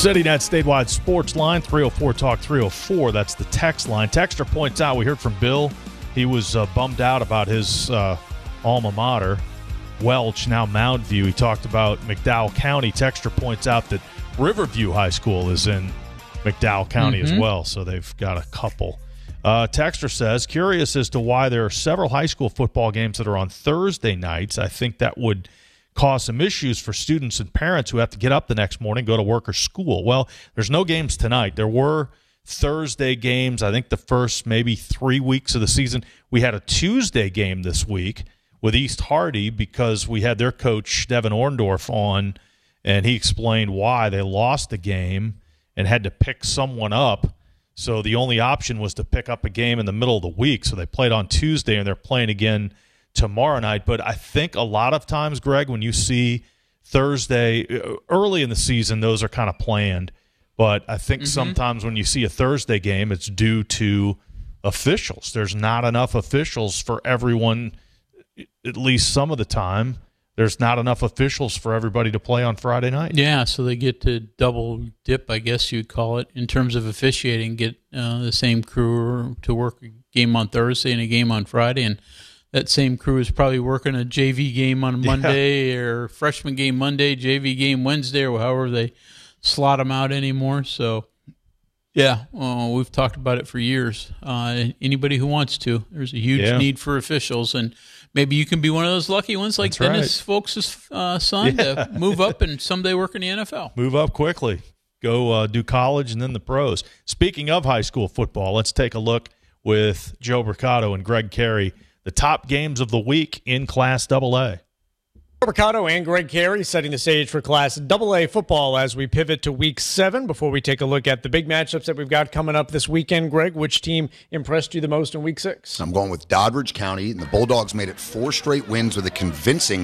CityNet statewide sports line, 304 Talk 304. That's the text line. Texter points out, we heard from Bill. He was bummed out about his alma mater, Welch, now Mound View. He talked about McDowell County. Texter points out that Riverview High School is in McDowell County as well, so they've got a couple. Texter says, curious as to why there are several high school football games that are on Thursday nights. I think that would cause some issues for students and parents who have to get up the next morning, go to work or school. Well, there's no games tonight. There were Thursday games, I think the first maybe 3 weeks of the season. We had a Tuesday game this week with East Hardy because we had their coach, Devin Orndorff, on, and he explained why they lost the game and had to pick someone up. So the only option was to pick up a game in the middle of the week. So they played on Tuesday, and they're playing again tomorrow night. But I think a lot of times, Greg, when you see Thursday early in the season, those are kind of planned. But I think sometimes when you see a Thursday game, it's due to officials. There's not enough officials for everyone, at least some of the time. There's not enough officials for everybody to play on Friday night. Yeah, so they get to double dip, I guess you'd call it, in terms of officiating, get the same crew to work a game on Thursday and a game on Friday, and that same crew is probably working a JV game on Monday or freshman game Monday, JV game Wednesday, or however they slot them out anymore. So, yeah, we've talked about it for years. Anybody who wants to, there's a huge need for officials, and maybe you can be one of those lucky ones like Dennis Folks' son to move up and someday work in the NFL. Move up quickly. Go do college and then the pros. Speaking of high school football, let's take a look with Joe Mercado and Greg Carey, the top games of the week in Class AA. Mercado and Greg Carey setting the stage for Class AA football as we pivot to Week 7. Before we take a look at the big matchups that we've got coming up this weekend, Greg, which team impressed you the most in Week 6? I'm going with Doddridge County, and the Bulldogs made it 4 straight wins with a convincing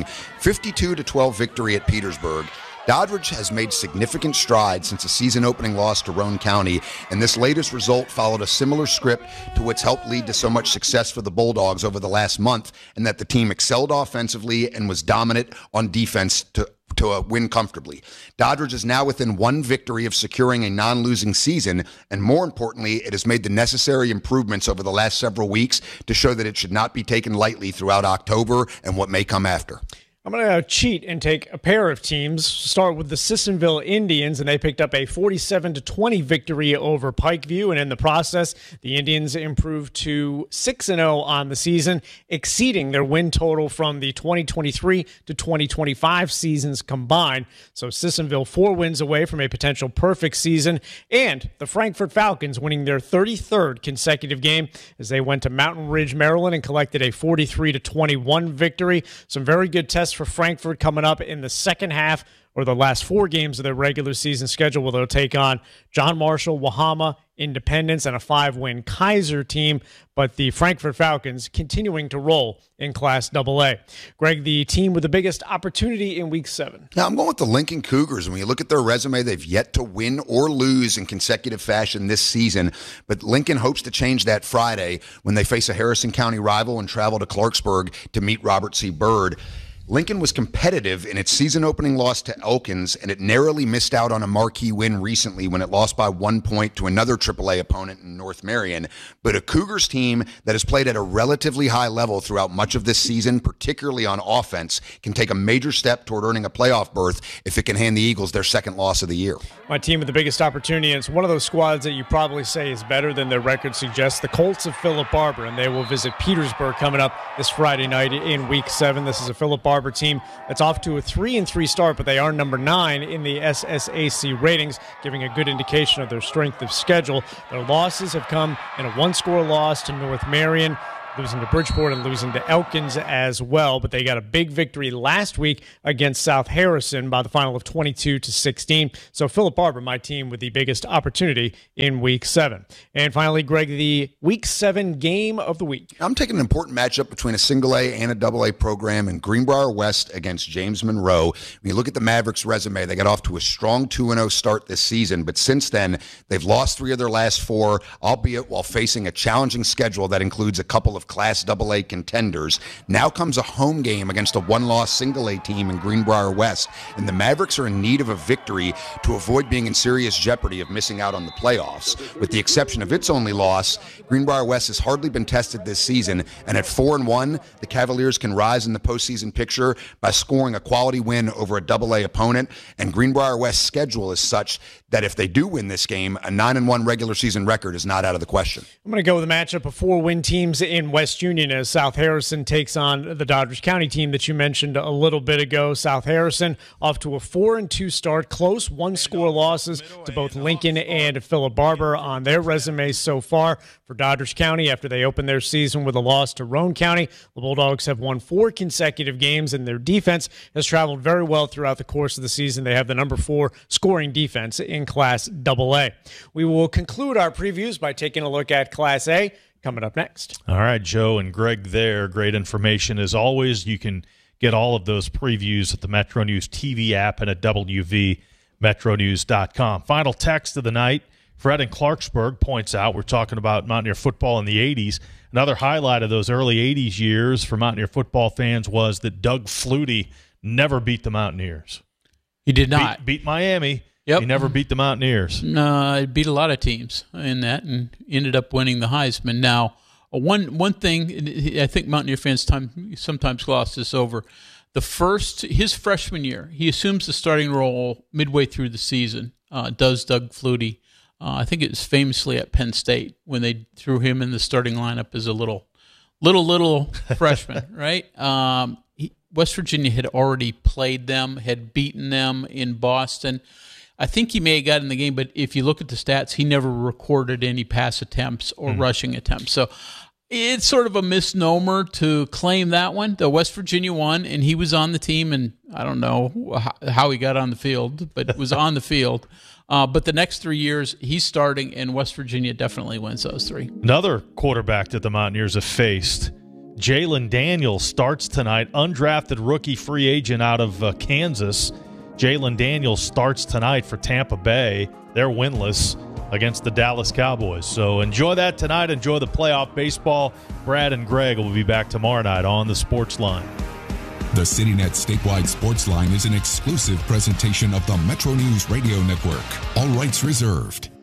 52-12 victory at Petersburg. Doddridge has made significant strides since a season-opening loss to Roane County, and this latest result followed a similar script to what's helped lead to so much success for the Bulldogs over the last month, and that the team excelled offensively and was dominant on defense to win comfortably. Doddridge is now within 1 victory of securing a non-losing season, and more importantly, it has made the necessary improvements over the last several weeks to show that it should not be taken lightly throughout October and what may come after. I'm going to cheat and take a pair of teams. Start with the Sissonville Indians, and they picked up a 47-20 victory over Pikeview, and in the process, the Indians improved to 6-0 on the season, exceeding their win total from the 2023 to 2025 seasons combined. So Sissonville 4 wins away from a potential perfect season, and the Frankfort Falcons winning their 33rd consecutive game as they went to Mountain Ridge, Maryland, and collected a 43-21 victory. Some very good tests for Frankfort coming up in the second half, or the last 4 games of their regular season schedule, where they'll take on John Marshall, Wahama, Independence, and a 5-win Kaiser team. But the Frankfort Falcons continuing to roll in Class AA. Greg, the team with the biggest opportunity in Week 7. Now, I'm going with the Lincoln Cougars. And when you look at their resume, they've yet to win or lose in consecutive fashion this season. But Lincoln hopes to change that Friday when they face a Harrison County rival and travel to Clarksburg to meet Robert C. Byrd. Lincoln was competitive in its season-opening loss to Elkins, and it narrowly missed out on a marquee win recently when it lost by 1 point to another AAA opponent in North Marion. But a Cougars team that has played at a relatively high level throughout much of this season, particularly on offense, can take a major step toward earning a playoff berth if it can hand the Eagles their second loss of the year. My team with the biggest opportunity, and it's one of those squads that you probably say is better than their record suggests, the Colts of Philip Barber, and they will visit Petersburg coming up this Friday night in Week 7. This is a Philip Barber team that's off to a 3-3 start, but they are number 9 in the SSAC ratings, giving a good indication of their strength of schedule. Their losses have come in a 1-score loss to North Marion, losing to Bridgeport and losing to Elkins as well. But they got a big victory last week against South Harrison by the final of 22-16. So Philip Barber, my team with the biggest opportunity in Week 7. And finally, Greg, the Week 7 game of the week. I'm taking an important matchup between a single A and a double A program in Greenbrier West against James Monroe. When you look at the Mavericks' resume, they got off to a strong 2-0 start this season, but since then, they've lost 3 of their last 4, albeit while facing a challenging schedule that includes a couple of of Class AA contenders. Now comes a home game against a one-loss single-A team in Greenbrier West, and the Mavericks are in need of a victory to avoid being in serious jeopardy of missing out on the playoffs. With the exception of its only loss, Greenbrier West has hardly been tested this season, and at 4-1, the Cavaliers can rise in the postseason picture by scoring a quality win over a AA opponent, and Greenbrier West's schedule is such that if they do win this game, a 9-1 regular season record is not out of the question. I'm going to go with a matchup of 4-win teams in West Union as South Harrison takes on the Doddridge County team that you mentioned a little bit ago. South Harrison off to a 4-2 start, close one-score losses to both Lincoln and Philip Barber on their resumes so far. For Doddridge County, after they opened their season with a loss to Roane County, the Bulldogs have won 4 consecutive games, and their defense has traveled very well throughout the course of the season. They have the number 4 scoring defense in Class AA. We will conclude our previews by taking a look at Class A coming up next. All right, Joe and Greg there. Great information. As always, you can get all of those previews at the Metro News TV app and at WVMetroNews.com. Final text of the night. Fred in Clarksburg points out, we're talking about Mountaineer football in the 80s. Another highlight of those early 80s years for Mountaineer football fans was that Doug Flutie never beat the Mountaineers. He did not. Beat Miami. Yep. He never beat the Mountaineers. No, he beat a lot of teams in that and ended up winning the Heisman. Now, one thing I think Mountaineer fans sometimes gloss this over. His freshman year, he assumes the starting role midway through the season, does Doug Flutie. I think it was famously at Penn State when they threw him in the starting lineup as a little freshman, right? West Virginia had already played them, had beaten them in Boston. I think he may have got in the game, but if you look at the stats, he never recorded any pass attempts or rushing attempts. So it's sort of a misnomer to claim that one. The West Virginia won, and he was on the team, and I don't know how he got on the field, but was on the field. But the next 3 years, he's starting, and West Virginia definitely wins those 3. Another quarterback that the Mountaineers have faced, Jalen Daniels, starts tonight. Undrafted rookie free agent out of Kansas. Jalen Daniels starts tonight for Tampa Bay. They're winless against the Dallas Cowboys. So enjoy that tonight. Enjoy the playoff baseball. Brad and Greg will be back tomorrow night on the Sports Line. The CityNet Statewide Sports Line is an exclusive presentation of the Metro News Radio Network. All rights reserved.